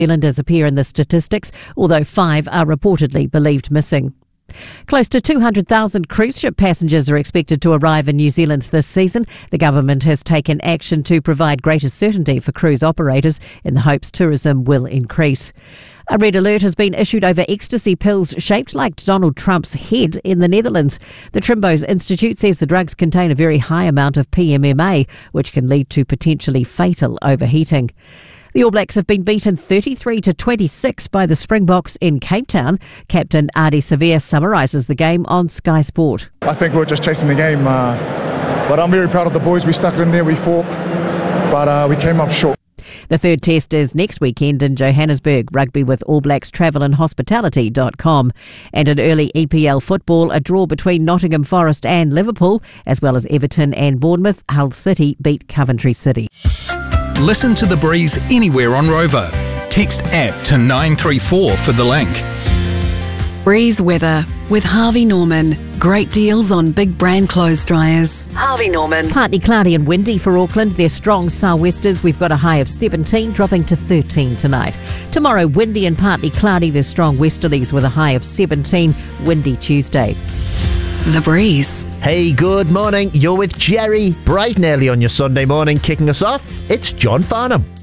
Zealanders appear in the statistics, although 5 are reportedly believed missing. Close to 200,000 cruise ship passengers are expected to arrive in New Zealand this season. The government has taken action to provide greater certainty for cruise operators in the hopes tourism will increase. A red alert has been issued over ecstasy pills shaped like Donald Trump's head in the Netherlands. The Trimbos Institute says the drugs contain a very high amount of PMMA, which can lead to potentially fatal overheating. The All Blacks have been beaten 33-26 by the Springboks in Cape Town. Captain Ardie Savea summarises the game on Sky Sport. I think we were just chasing the game, but I'm very proud of the boys. We stuck it in there, we fought, but we came up short. The third test is next weekend in Johannesburg. Rugby with All Blacks travel and hospitality.com. And in early EPL football, a draw between Nottingham Forest and Liverpool, as well as Everton and Bournemouth. Hull City beat Coventry City. Listen to The Breeze anywhere on Rover. Text app to 934 for the link. Breeze weather with Harvey Norman. Great deals on big brand clothes dryers. Harvey Norman. Partly cloudy and windy for Auckland. They're strong sou'westers. We've got a high of 17, dropping to 13 tonight. Tomorrow, windy and partly cloudy. There's strong westerlies with a high of 17. Windy Tuesday. The Breeze. Hey, good morning. You're with Jerry. Bright and early on your Sunday morning. Kicking us off, it's John Farnham.